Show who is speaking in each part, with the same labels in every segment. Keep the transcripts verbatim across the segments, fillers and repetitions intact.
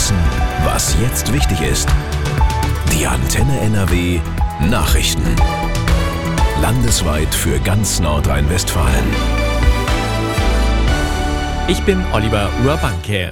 Speaker 1: wissen, was jetzt wichtig ist. Die Antenne N R W Nachrichten. Landesweit für ganz Nordrhein-Westfalen.
Speaker 2: Ich bin Oliver Urbanke.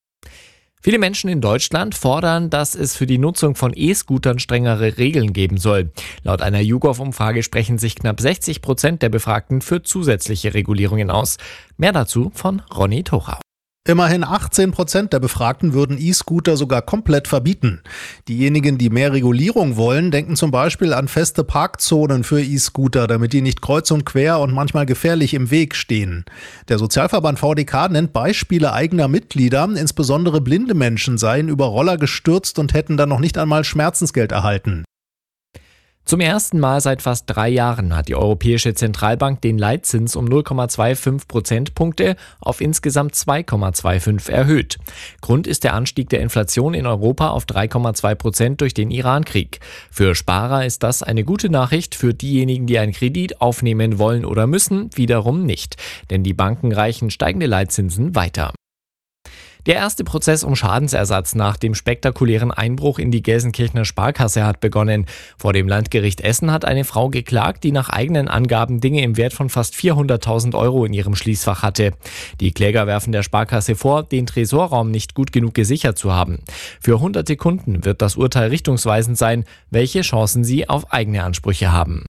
Speaker 2: Viele Menschen in Deutschland fordern, dass es für die Nutzung von E-Scootern strengere Regeln geben soll. Laut einer YouGov-Umfrage sprechen sich knapp sechzig Prozent der Befragten für zusätzliche Regulierungen aus. Mehr dazu von Ronny Tochau.
Speaker 3: Immerhin achtzehn Prozent der Befragten würden E-Scooter sogar komplett verbieten. Diejenigen, die mehr Regulierung wollen, denken zum Beispiel an feste Parkzonen für E-Scooter, damit die nicht kreuz und quer und manchmal gefährlich im Weg stehen. Der Sozialverband V D K nennt Beispiele eigener Mitglieder, insbesondere blinde Menschen seien über Roller gestürzt und hätten dann noch nicht einmal Schmerzensgeld erhalten.
Speaker 2: Zum ersten Mal seit fast drei Jahren hat die Europäische Zentralbank den Leitzins um null Komma fünfundzwanzig Prozentpunkte auf insgesamt zwei Komma fünfundzwanzig erhöht. Grund ist der Anstieg der Inflation in Europa auf drei Komma zwei Prozent durch den Iran-Krieg. Für Sparer ist das eine gute Nachricht, für diejenigen, die einen Kredit aufnehmen wollen oder müssen, wiederum nicht. Denn die Banken reichen steigende Leitzinsen weiter. Der erste Prozess um Schadensersatz nach dem spektakulären Einbruch in die Gelsenkirchener Sparkasse hat begonnen. Vor dem Landgericht Essen hat eine Frau geklagt, die nach eigenen Angaben Dinge im Wert von fast vierhunderttausend Euro in ihrem Schließfach hatte. Die Kläger werfen der Sparkasse vor, den Tresorraum nicht gut genug gesichert zu haben. Für hunderte Kunden wird das Urteil richtungsweisend sein, welche Chancen sie auf eigene Ansprüche haben.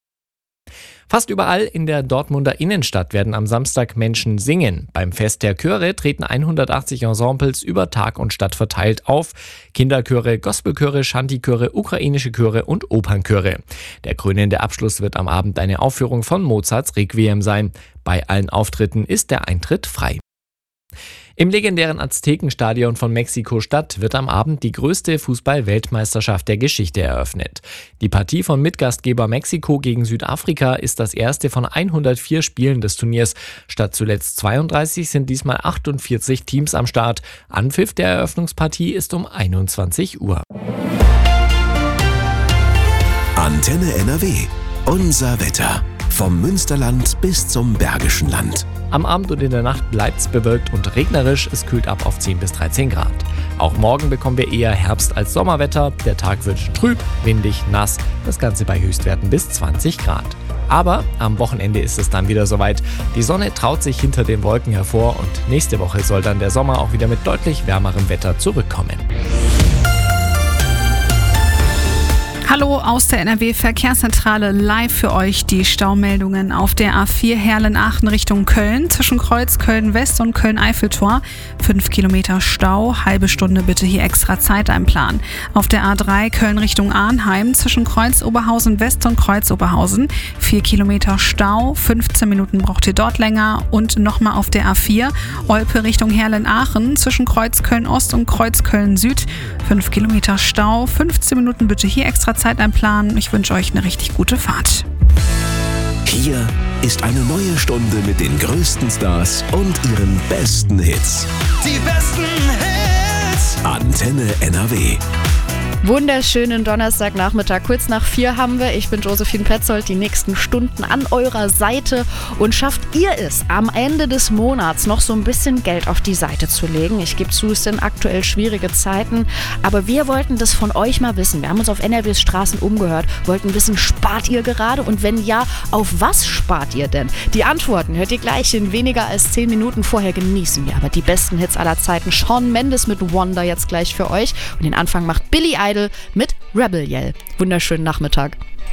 Speaker 2: Fast überall in der Dortmunder Innenstadt werden am Samstag Menschen singen. Beim Fest der Chöre treten hundertachtzig Ensembles über Tag und Stadt verteilt auf. Kinderchöre, Gospelchöre, Shantychöre, ukrainische Chöre und Opernchöre. Der krönende Abschluss wird am Abend eine Aufführung von Mozarts Requiem sein. Bei allen Auftritten ist der Eintritt frei. Im legendären Aztekenstadion von Mexiko-Stadt wird am Abend die größte Fußball-Weltmeisterschaft der Geschichte eröffnet. Die Partie von Mitgastgeber Mexiko gegen Südafrika ist das erste von hundertvier Spielen des Turniers. Statt zuletzt zweiunddreißig sind diesmal achtundvierzig Teams am Start. Anpfiff der Eröffnungspartie ist um einundzwanzig Uhr.
Speaker 1: Antenne N R W. Unser Wetter. Vom Münsterland bis zum Bergischen Land.
Speaker 2: Am Abend und in der Nacht bleibt es bewölkt und regnerisch. Es kühlt ab auf zehn bis dreizehn Grad. Auch morgen bekommen wir eher Herbst- als Sommerwetter. Der Tag wird trüb, windig, nass. Das Ganze bei Höchstwerten bis zwanzig Grad. Aber am Wochenende ist es dann wieder soweit. Die Sonne traut sich hinter den Wolken hervor und nächste Woche soll dann der Sommer auch wieder mit deutlich wärmerem Wetter zurückkommen.
Speaker 4: Hallo aus der N R W-Verkehrszentrale, live für euch die Staumeldungen auf der A vier Herlen-Aachen Richtung Köln, zwischen Kreuz Köln-West und Köln-Eiffeltor. Fünf Kilometer Stau, halbe Stunde bitte hier extra Zeit einplanen. Auf der A drei Köln Richtung Arnheim, zwischen Kreuz Oberhausen-West und Kreuz Oberhausen. Vier Kilometer Stau, fünfzehn Minuten braucht ihr dort länger. Und nochmal auf der A vier Olpe Richtung Herlen-Aachen, zwischen Kreuz Köln-Ost und Kreuz Köln-Süd. Fünf Kilometer Stau, fünfzehn Minuten bitte hier extra Zeit einplanen. Ich wünsche euch eine richtig gute Fahrt.
Speaker 1: Hier ist eine neue Stunde mit den größten Stars und ihren besten Hits.
Speaker 5: Die besten Hits.
Speaker 1: Antenne N R W.
Speaker 6: Wunderschönen Donnerstagnachmittag, kurz nach vier haben wir. Ich bin Josephine Petzold, die nächsten Stunden an eurer Seite. Und schafft ihr es, am Ende des Monats noch so ein bisschen Geld auf die Seite zu legen? Ich gebe zu, es sind aktuell schwierige Zeiten, aber wir wollten das von euch mal wissen. Wir haben uns auf N R Ws Straßen umgehört, wollten wissen, spart ihr gerade? Und wenn ja, auf was spart ihr denn? Die Antworten hört ihr gleich in weniger als zehn Minuten. Vorher genießen wir aber die besten Hits aller Zeiten. Shawn Mendes mit Wonder jetzt gleich für euch. Und den Anfang macht Billy Idol mit Rebel Yell. Wunderschönen Nachmittag.